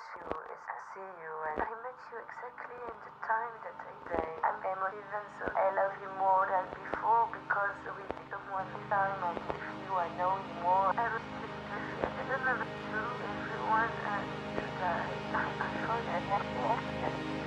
see you, and I met you exactly in the time that I say. I'm emotive, so I love you more than before because with someone this time I'm with you, I know you more. I was thinking, I don't know.